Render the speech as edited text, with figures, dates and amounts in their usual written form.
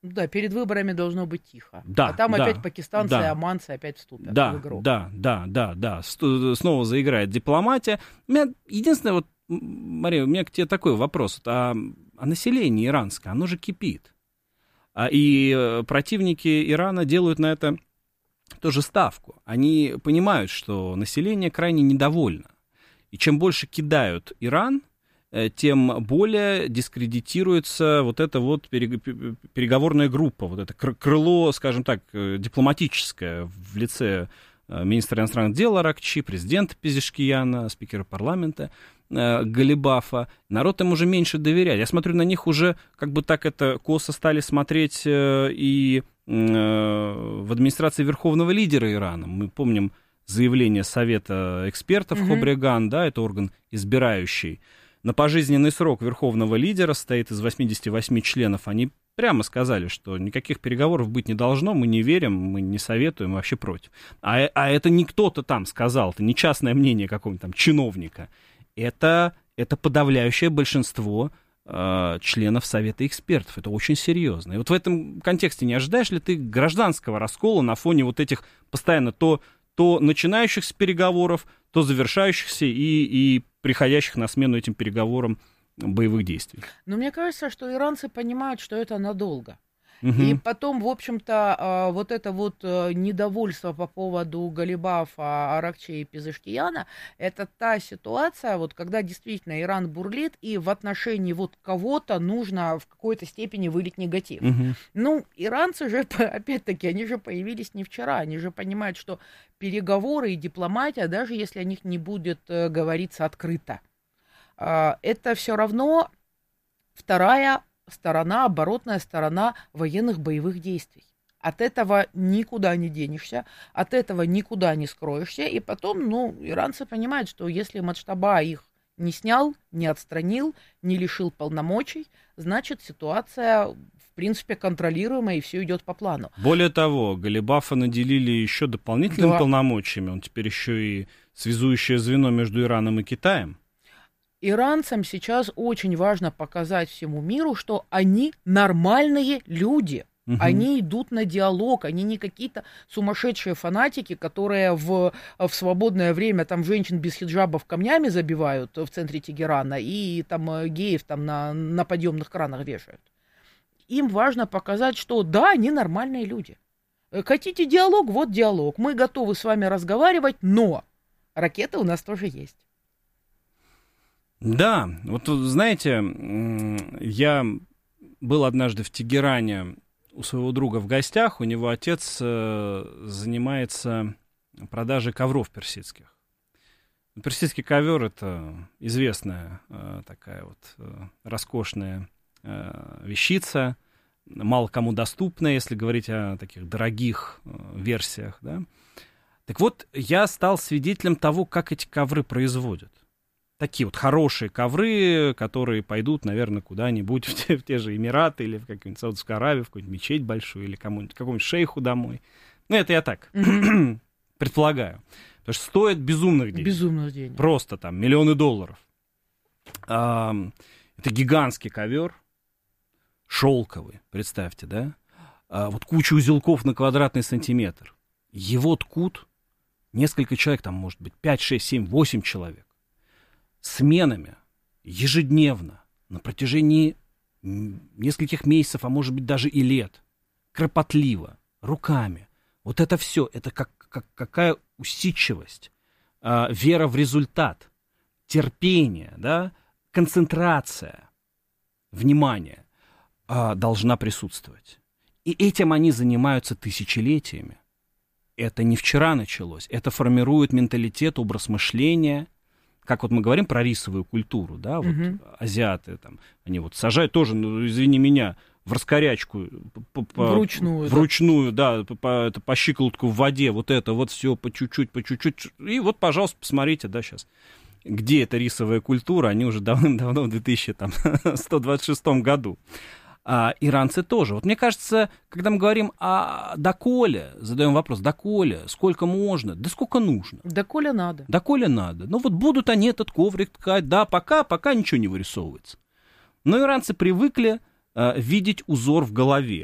Да, перед выборами должно быть тихо. Да, а там да, опять пакистанцы да. и оманцы опять вступят в игру. Да. Снова заиграет дипломатия. Единственное, вот, Мария, у меня к тебе такой вопрос. А население иранское, оно же кипит. И противники Ирана делают на это тоже ставку. Они понимают, что население крайне недовольно. И чем больше кидают Иран, тем более дискредитируется вот эта вот переговорная группа, вот это крыло, скажем так, дипломатическое в лице министра иностранных дел Аракчи, президента Пезешкияна, спикера парламента Галибафа. Народ им уже меньше доверяет. Я смотрю, на них уже как бы так это косо стали смотреть и в администрации верховного лидера Ирана. Мы помним заявление Совета экспертов Хобреган, да, это орган избирающий. На пожизненный срок верховного лидера состоит из 88 членов. Они прямо сказали, что никаких переговоров быть не должно, мы не верим, мы не советуем, вообще против. А это не кто-то там сказал, это не частное мнение какого-нибудь там чиновника. Это подавляющее большинство членов Совета экспертов. Это очень серьезно. И вот в этом контексте не ожидаешь ли ты гражданского раскола на фоне вот этих постоянно то начинающихся переговоров, то завершающихся и приходящих на смену этим переговорам боевых действий? Но мне кажется, что иранцы понимают, что это надолго. И потом, в общем-то, вот это вот недовольство по поводу Галибафа, Аракчи и Пезешкияна, это та ситуация, вот когда действительно Иран бурлит, и в отношении вот кого-то нужно в какой-то степени вылить негатив. Ну, иранцы же, опять-таки, они же появились не вчера, они же понимают, что переговоры и дипломатия, даже если о них не будет говориться открыто, это все равно вторая сторона, оборотная сторона военных боевых действий. От этого никуда не денешься, от этого никуда не скроешься, и потом, иранцы понимают, что если Мадштаба их не снял, не отстранил, не лишил полномочий, значит, ситуация, в принципе, контролируемая, и все идет по плану. Более того, Галибафа наделили еще дополнительными полномочиями, он теперь еще и связующее звено между Ираном и Китаем. Иранцам сейчас очень важно показать всему миру, что они нормальные люди. Они идут на диалог, они не какие-то сумасшедшие фанатики, которые в свободное время там женщин без хиджабов камнями забивают в центре Тегерана и там геев там на подъемных кранах вешают. Им важно показать, что да, они нормальные люди. Хотите диалог? Вот диалог. Мы готовы с вами разговаривать, но ракеты у нас тоже есть. Да, вот знаете, я был однажды в Тегеране у своего друга в гостях, у него отец занимается продажей ковров персидских. Персидский ковер — это известная такая вот роскошная вещица, мало кому доступная, если говорить о таких дорогих версиях, да. Так вот, я стал свидетелем того, как эти ковры производят. Такие вот хорошие ковры, которые пойдут, наверное, куда-нибудь в те же Эмираты или в какую-нибудь Саудовскую Аравию, в какую-нибудь мечеть большую или какому-нибудь шейху домой. Ну, это я так предполагаю. Потому что стоит безумных денег. Безумных денег. Просто там миллионы долларов. Это гигантский ковер, шелковый, представьте, да? Вот куча узелков на квадратный сантиметр. Его ткут несколько человек, там может быть 5, 6, 7, 8 человек. Сменами, ежедневно, на протяжении нескольких месяцев, а может быть даже и лет, кропотливо, руками. Вот это все, это какая усидчивость, вера в результат, терпение, да, концентрация, внимание должна присутствовать. И этим они занимаются тысячелетиями. Это не вчера началось, это формирует менталитет, образ мышления. Как вот мы говорим про рисовую культуру, да, вот азиаты там, они вот сажают тоже, извини меня, в раскорячку, вручную, да, по щиколотку в воде, вот это вот все по чуть-чуть, и вот, пожалуйста, посмотрите, да, сейчас, где эта рисовая культура, они уже давным-давно в 2126 году. Иранцы тоже. Вот мне кажется, когда мы говорим о доколе, задаем вопрос, доколе, сколько можно, да сколько нужно. Доколе надо. Доколе надо. Ну вот будут они этот коврик ткать, да, пока ничего не вырисовывается. Но иранцы привыкли видеть узор в голове.